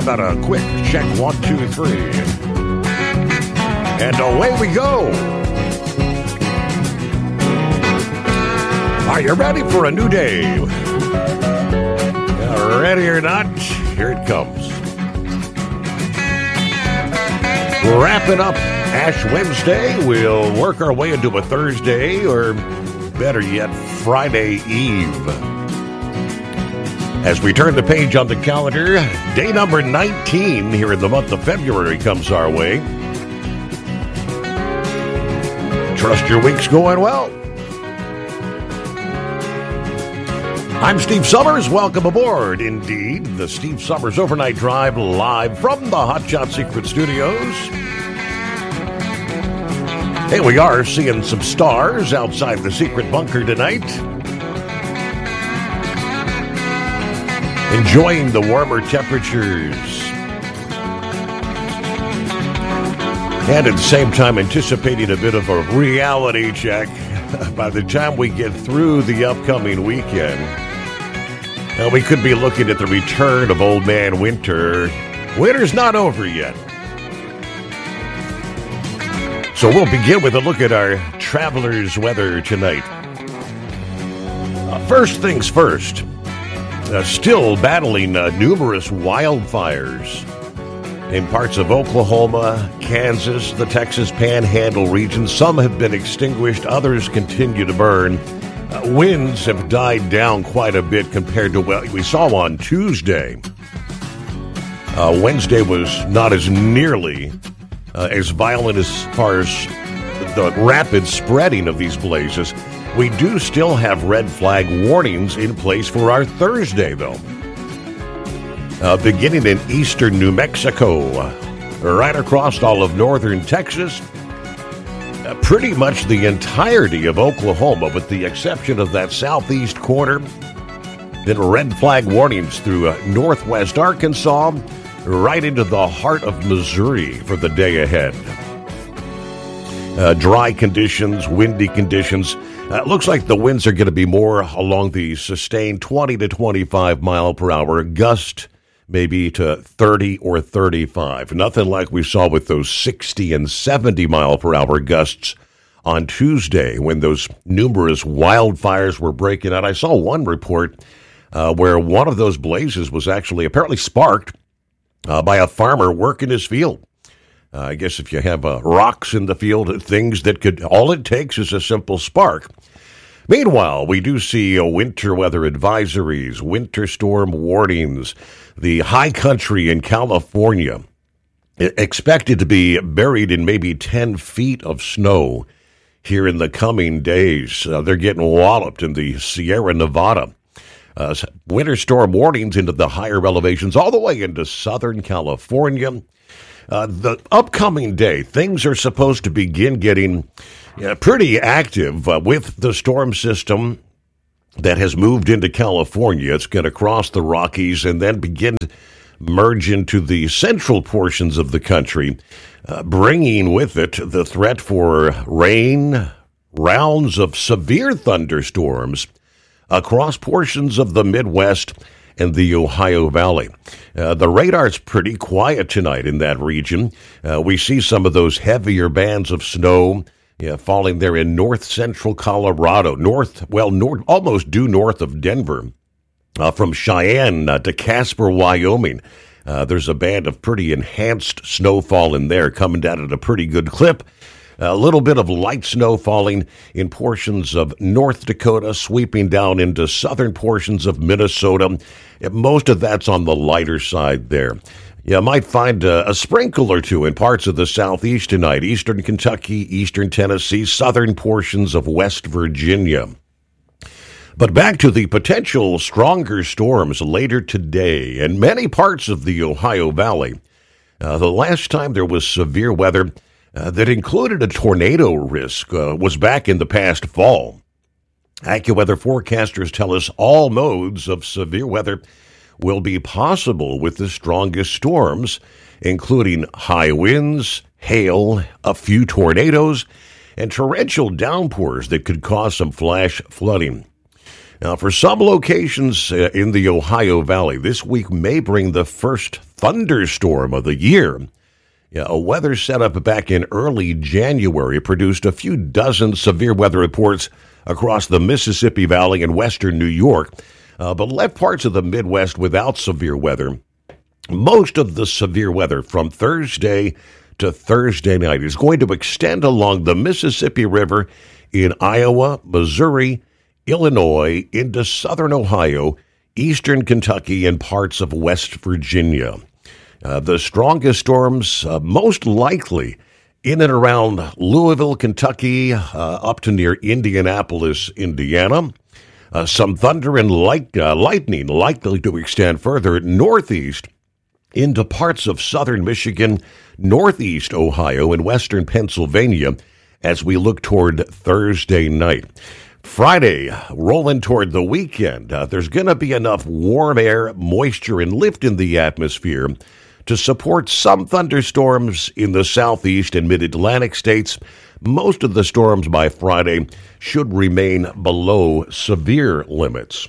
about a quick check? 1, 2, 3. And away we go. Are you ready for a new day? Ready or not, here it comes. Wrapping up Ash Wednesday, we'll work our way into a Thursday, or better yet, Friday Eve. As we turn the page on the calendar, day number 19 here in the month of February comes our way. Trust your week's going well. I'm Steve Summers. Welcome aboard, indeed, the Steve Summers Overnight Drive live from the Hot Shot Secret Studios. Hey, we are seeing some stars outside the secret bunker tonight. Enjoying the warmer temperatures. And at the same time, anticipating a bit of a reality check by the time we get through the upcoming weekend. We could be looking at the return of Old Man Winter. Winter's not over yet. So we'll begin with a look at our traveler's weather tonight. First things first. Still battling numerous wildfires in parts of Oklahoma, Kansas, the Texas Panhandle region. Some have been extinguished, others continue to burn. Winds have died down quite a bit compared to what we saw on Tuesday. Wednesday was not as nearly as violent as far as the rapid spreading of these blazes. We do still have red flag warnings in place for our Thursday, though. Beginning in eastern New Mexico, right across all of northern Texas, pretty much the entirety of Oklahoma, with the exception of that southeast corner. Then red flag warnings through northwest Arkansas, right into the heart of Missouri for the day ahead. Dry conditions, windy conditions. Looks like the winds are going to be more along the sustained 20 to 25 mile per hour gust, maybe to 30 or 35. Nothing like we saw with those 60 and 70 mile per hour gusts on Tuesday when those numerous wildfires were breaking out. I saw one report where one of those blazes was actually apparently sparked by a farmer working his field. I guess if you have rocks in the field, things that could, all it takes is a simple spark. Meanwhile, we do see winter weather advisories, winter storm warnings. The high country in California expected to be buried in maybe 10 feet of snow here in the coming days. They're getting walloped in the Sierra Nevada. Winter storm warnings into the higher elevations all the way into Southern California. The upcoming day, things are supposed to begin getting pretty active with the storm system that has moved into California. It's going to cross the Rockies and then begin to merge into the central portions of the country, bringing with it the threat for rain, rounds of severe thunderstorms across portions of the Midwest and the Ohio Valley. The radar's pretty quiet tonight in that region. We see some of those heavier bands of snow falling there in north-central Colorado, almost due north of Denver. From Cheyenne to Casper, Wyoming, there's a band of pretty enhanced snowfall in there coming down at a pretty good clip. A little bit of light snow falling in portions of North Dakota, sweeping down into southern portions of Minnesota. Most of that's on the lighter side there. You might find a sprinkle or two in parts of the southeast tonight, eastern Kentucky, eastern Tennessee, southern portions of West Virginia. But back to the potential stronger storms later today in many parts of the Ohio Valley. The last time there was severe weather that included a tornado risk was back in the past fall. AccuWeather forecasters tell us all modes of severe weather will be possible with the strongest storms, including high winds, hail, a few tornadoes, and torrential downpours that could cause some flash flooding. Now, for some locations in the Ohio Valley, this week may bring the first thunderstorm of the year. Yeah, a weather setup back in early January produced a few dozen severe weather reports across the Mississippi Valley and western New York, but left parts of the Midwest without severe weather. Most of the severe weather from Thursday to Thursday night is going to extend along the Mississippi River in Iowa, Missouri, Illinois, into southern Ohio, eastern Kentucky, and parts of West Virginia. The strongest storms most likely in and around Louisville, Kentucky, up to near Indianapolis, Indiana. Some thunder and lightning likely to extend further northeast into parts of southern Michigan, northeast Ohio, and western Pennsylvania as we look toward Thursday night. Friday, rolling toward the weekend, there's going to be enough warm air, moisture, and lift in the atmosphere to support some thunderstorms in the southeast and mid-Atlantic states. Most of the storms by Friday should remain below severe limits.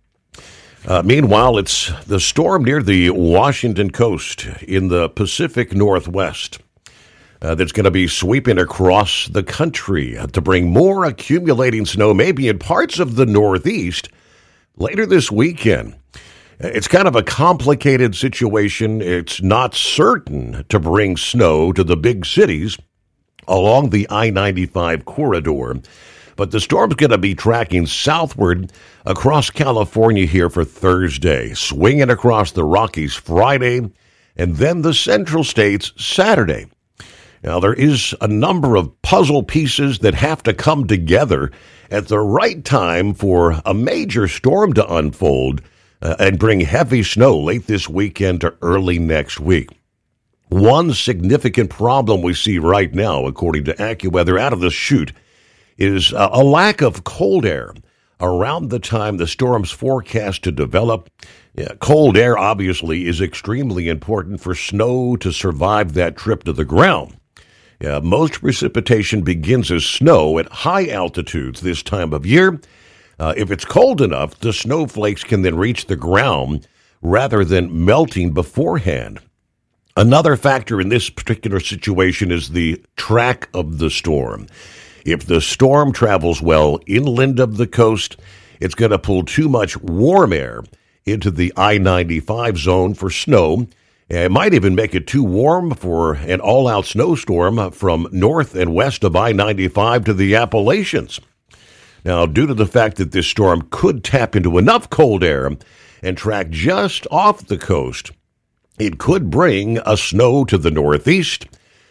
Meanwhile, it's the storm near the Washington coast in the Pacific Northwest that's going to be sweeping across the country to bring more accumulating snow, maybe in parts of the Northeast, later this weekend. It's kind of a complicated situation. It's not certain to bring snow to the big cities along the I-95 corridor, but the storm's going to be tracking southward across California here for Thursday, swinging across the Rockies Friday, and then the central states Saturday. Now, there is a number of puzzle pieces that have to come together at the right time for a major storm to unfold and bring heavy snow late this weekend to early next week. One significant problem we see right now, according to AccuWeather, out of the chute, is a lack of cold air around the time the storm's forecast to develop. Cold air, obviously, is extremely important for snow to survive that trip to the ground. Most precipitation begins as snow at high altitudes this time of year. If it's cold enough, the snowflakes can then reach the ground rather than melting beforehand. Another factor in this particular situation is the track of the storm. If the storm travels well inland of the coast, it's going to pull too much warm air into the I-95 zone for snow. It might even make it too warm for an all-out snowstorm from north and west of I-95 to the Appalachians. Now, due to the fact that this storm could tap into enough cold air and track just off the coast, it could bring a snow to the northeast.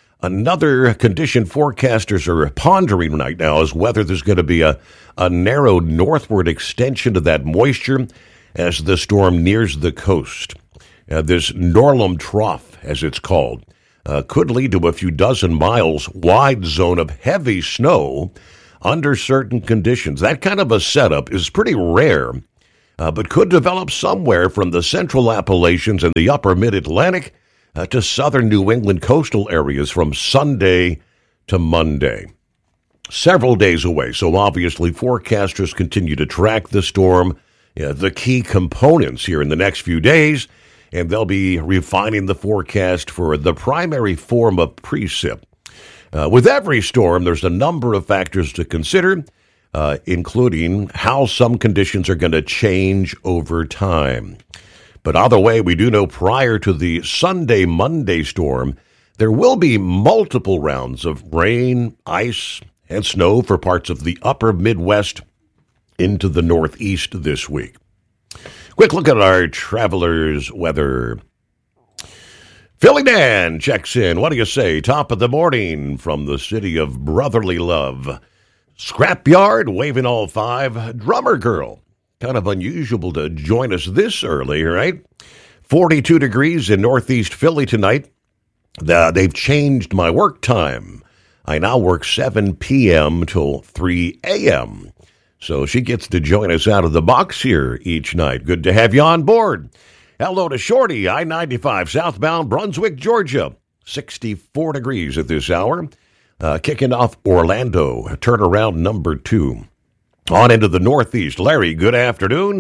Another condition forecasters are pondering right now is whether there's going to be a narrow northward extension of that moisture as the storm nears the coast. This Norlem Trough, as it's called, could lead to a few dozen miles wide zone of heavy snow under certain conditions. That kind of a setup is pretty rare, but could develop somewhere from the central Appalachians and the upper mid-Atlantic to southern New England coastal areas from Sunday to Monday. Several days away, so obviously forecasters continue to track the storm, the key components here in the next few days, and they'll be refining the forecast for the primary form of precip. With every storm, there's a number of factors to consider, including how some conditions are going to change over time. But either way, we do know prior to the Sunday-Monday storm, there will be multiple rounds of rain, ice, and snow for parts of the upper Midwest into the Northeast this week. Quick look at our travelers' weather. Philly Dan checks in. What do you say? Top of the morning from the city of brotherly love. Scrapyard, waving all five. Drummer girl. Kind of unusual to join us this early, right? 42 degrees in Northeast Philly tonight. They've changed my work time. I now work 7 p.m. till 3 a.m. So she gets to join us out of the box here each night. Good to have you on board. Hello to Shorty, I-95 southbound Brunswick, Georgia. 64 degrees at this hour. Kicking off Orlando, turnaround number 2. On into the Northeast. Larry, good afternoon.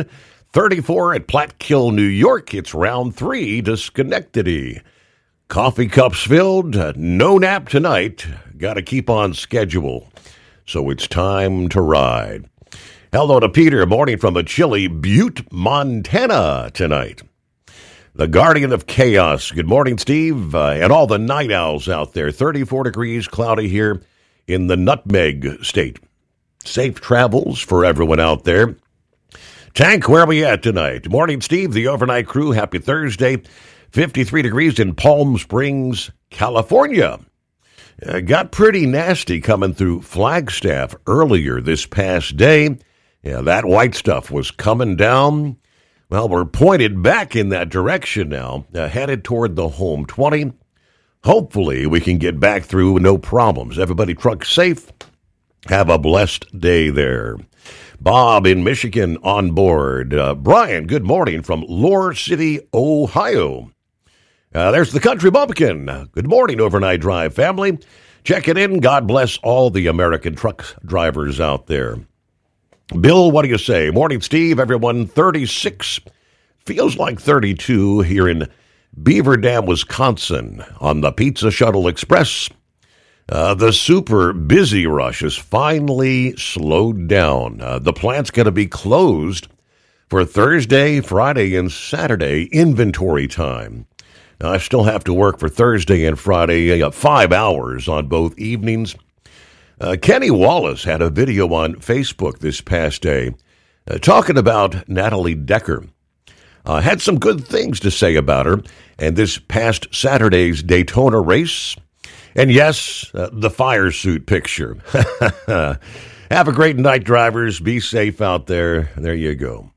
34 at Platkill, New York. It's round 3 to Schenectady. Coffee cups filled, no nap tonight. Got to keep on schedule. So it's time to ride. Hello to Peter, morning from a chilly Butte, Montana tonight. The Guardian of Chaos. Good morning, Steve, and all the night owls out there. 34 degrees, cloudy here in the Nutmeg State. Safe travels for everyone out there. Tank, where are we at tonight? Morning, Steve, the overnight crew. Happy Thursday. 53 degrees in Palm Springs, California. Got pretty nasty coming through Flagstaff earlier this past day. Yeah, that white stuff was coming down. Well, we're pointed back in that direction now, headed toward the home 20. Hopefully, we can get back through no problems. Everybody truck safe. Have a blessed day there. Bob in Michigan on board. Brian, good morning from Lore City, Ohio. There's the Country Bumpkin. Good morning, Overnight Drive family. Check it in. God bless all the American truck drivers out there. Bill, what do you say? Morning, Steve. Everyone, 36. Feels like 32 here in Beaver Dam, Wisconsin on the Pizza Shuttle Express. The super busy rush is finally slowed down. The plant's going to be closed for Thursday, Friday, and Saturday inventory time. I still have to work for Thursday and Friday, 5 hours on both evenings. Kenny Wallace had a video on Facebook this past day talking about Natalie Decker. Had some good things to say about her and this past Saturday's Daytona race. And yes, the fire suit picture. Have a great night, drivers. Be safe out there. There you go.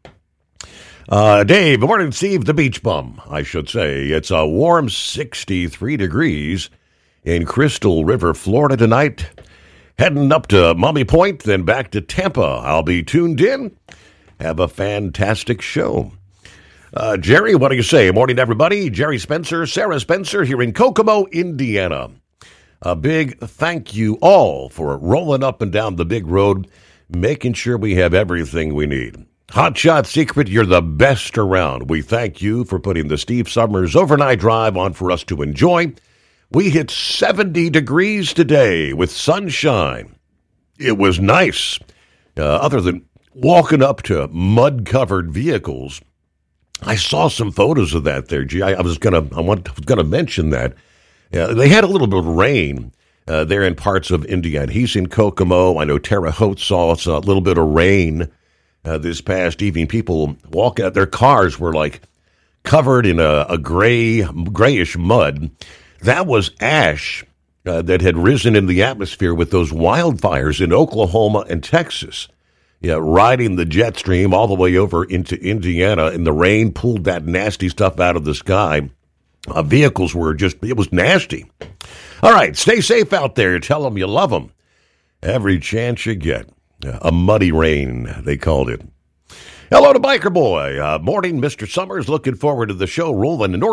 Dave, good morning, Steve, the beach bum, I should say. It's a warm 63 degrees in Crystal River, Florida tonight. Heading up to Mummy Point, then back to Tampa. I'll be tuned in. Have a fantastic show. Jerry, what do you say? Morning, everybody. Jerry Spencer, Sarah Spencer here in Kokomo, Indiana. A big thank you all for rolling up and down the big road, making sure we have everything we need. Hotshot Secret, you're the best around. We thank you for putting the Steve Summers Overnight Drive on for us to enjoy. We hit 70 degrees today with sunshine. It was nice. Other than walking up to mud-covered vehicles, I saw some photos of that there. Gee, I was gonna mention that. They had a little bit of rain there in parts of Indiana. He's in Kokomo. I know Terre Haute saw a little bit of rain this past evening. People walking out, their cars were like covered in a grayish mud. That was ash that had risen in the atmosphere with those wildfires in Oklahoma and Texas. Yeah, riding the jet stream all the way over into Indiana, and the rain pulled that nasty stuff out of the sky. Vehicles were it was nasty. All right, stay safe out there. Tell them you love them every chance you get. A muddy rain, they called it. Hello to Biker Boy. Morning, Mr. Summers. Looking forward to the show rolling north.